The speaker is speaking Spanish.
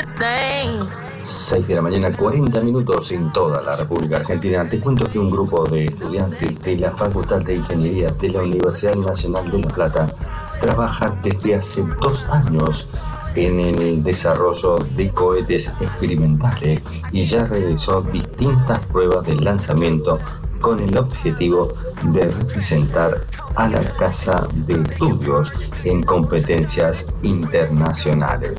6 de la mañana, 40 minutos en toda la República Argentina. Te cuento que un grupo de estudiantes de la Facultad de Ingeniería de la Universidad Nacional de La Plata trabaja desde hace 2 años en el desarrollo de cohetes experimentales y ya realizó distintas pruebas de lanzamiento con el objetivo de representar a la Casa de Estudios en competencias internacionales.